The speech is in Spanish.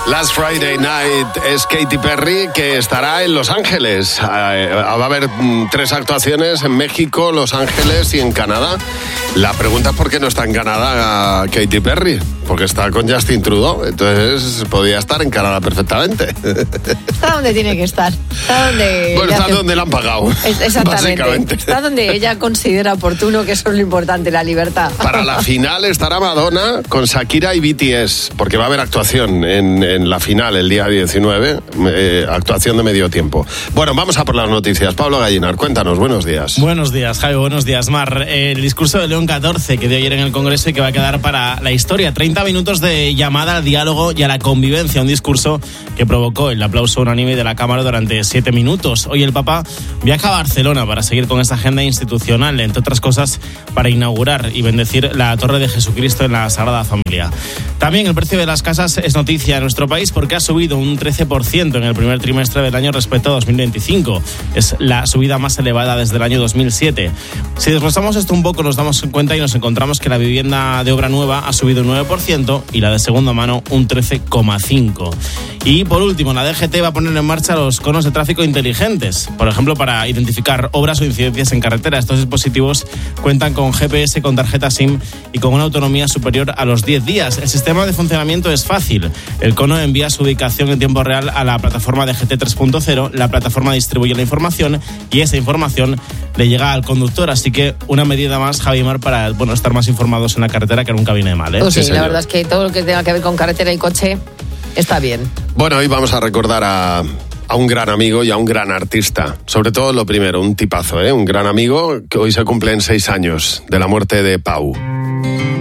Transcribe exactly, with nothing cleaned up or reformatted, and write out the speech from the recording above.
Last Friday Night es Katy Perry, que estará en Los Ángeles. Va a haber tres actuaciones en México, Los Ángeles y en Canadá. La pregunta es por qué no está en Canadá Katy Perry, porque está con Justin Trudeau, entonces podría estar en Canadá perfectamente. Está donde tiene que estar. Está donde bueno, está hace... donde la han pagado. Es, exactamente. Está donde ella considera oportuno, que eso es lo importante, la libertad. Para la final estará Madonna con Shakira y B T S, porque va a haber actuación en, en la final el día diecinueve, eh, actuación de medio tiempo. Bueno, vamos a por las noticias. Pablo Gallinar, cuéntanos, buenos días. Buenos días, Javi, buenos días, Mar. El discurso de León catorce que dio ayer en el Congreso y que va a quedar para la historia. treinta minutos de llamada al diálogo y a la convivencia. Un discurso que provocó el aplauso unánime de la Cámara durante siete minutos. Hoy el Papa viaja a Barcelona para seguir con esta agenda institucional, entre otras cosas, para inaugurar y bendecir la Torre de Jesucristo en la Sagrada Familia. También el precio de las casas es noticia en nuestro país porque ha subido un trece por ciento en el primer trimestre del año respecto a dos mil veinticinco. Es la subida más elevada desde el año dos mil siete. Si desglosamos esto un poco, nos damos cuenta y nos encontramos que la vivienda de obra nueva ha subido un nueve por ciento y la de segunda mano un trece coma cinco por ciento. Y por último, la D G T va a poner en marcha los conos de tráfico inteligentes, por ejemplo, para identificar obras o incidencias en carretera. Estos dispositivos cuentan con G P S, con tarjeta SIM y con una autonomía superior a los diez días. El sistema de funcionamiento es fácil. El cono envía su ubicación en tiempo real a la plataforma D G T tres punto cero, la plataforma distribuye la información y esa información le llega al conductor. Así que una medida más, Javi Mar, para bueno, estar más informados en la carretera, que nunca viene mal, ¿eh? Pues sí, sí, la verdad es que todo lo que tenga que ver con carretera y coche está bien. Bueno, hoy vamos a recordar a, a un gran amigo y a un gran artista. Sobre todo lo primero, un tipazo, ¿eh? Un gran amigo que hoy se cumplen seis años de la muerte de Pau.